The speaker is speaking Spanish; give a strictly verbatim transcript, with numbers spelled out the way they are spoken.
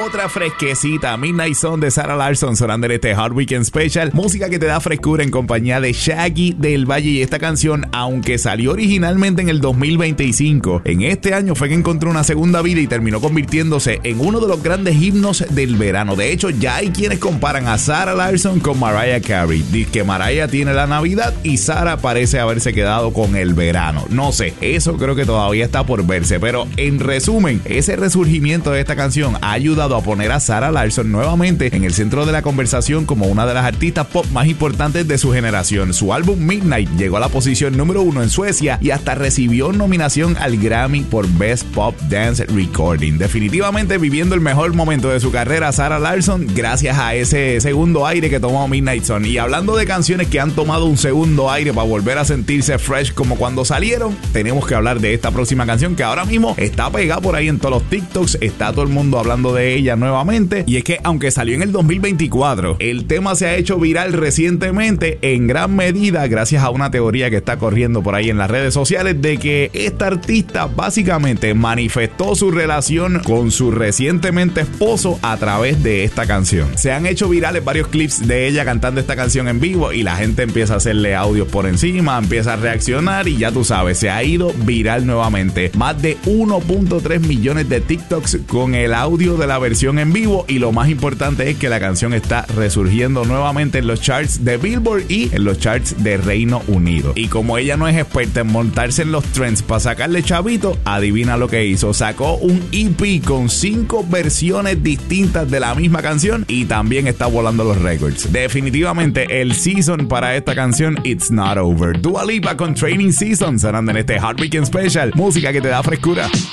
otra fresquecita, Midnight Sun de Sarah Larsson, sonando en este Hot Weekend Special. Música que te da frescura en compañía de Shaggy del Valle. Y esta canción, aunque salió originalmente en el dos mil veinticinco, en este año fue que encontró una segunda vida y terminó convirtiéndose en uno de los grandes himnos del verano. De hecho, ya hay quienes comparan a Sarah Larsson con Mariah Carey. Dice que Mariah tiene la Navidad y Sarah parece haberse quedado con el verano. No sé, eso creo que todavía está por verse, pero en resumen, ese resurgimiento de esta canción ha ayudado a poner a Sarah Larsson nuevamente en el centro de la conversación como una de las artistas pop más importantes de su generación. Su álbum Midnight llegó a la posición número uno en Suecia y hasta recibió nominación al Grammy por Best Pop Dance Recording. Definitivamente viviendo el mejor momento de su carrera Sarah Larsson gracias a ese segundo aire que tomó Midnight Sun. Y hablando de canciones que han tomado un segundo aire para volver a sentirse fresh como cuando salieron, tenemos que hablar de esta próxima canción que ahora mismo está pegada por ahí en todos los TikToks, está todo el mundo hablando de ella nuevamente. Y es que aunque salió en el dos mil veinticuatro, el tema se ha hecho viral recientemente en gran medida gracias a una teoría que está corriendo por ahí en las redes sociales de que esta artista básicamente manifestó su relación con su recientemente esposo a través de esta canción. Se han hecho virales varios clips de ella cantando esta canción en vivo y la gente empieza a hacerle audios por encima, empieza a reaccionar y ya tú sabes, se ha ido viral nuevamente. Más de uno punto tres millones de TikToks con el audio de la versión en vivo y lo más importante es que la canción está resurgiendo nuevamente en los charts de Billboard y en los charts de Reino Unido. Y como ella no es experta en montarse en los trends para sacarle chavito, adivina lo que hizo. Sacó un E P con cinco versiones distintas de la misma canción y también está volando los récords. Definitivamente el season para esta canción It's Not Over. Dua Lipa con Training Season sonando en este Hot Weekend Special. Música que te da frescura.